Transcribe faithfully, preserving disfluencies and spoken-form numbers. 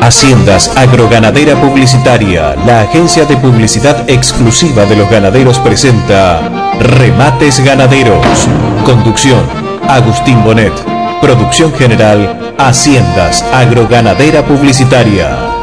Haciendas Agroganadera Publicitaria, la agencia de publicidad exclusiva de los ganaderos, presenta Remates Ganaderos. Conducción, Agustín Bonet. Producción general, Haciendas Agroganadera Publicitaria.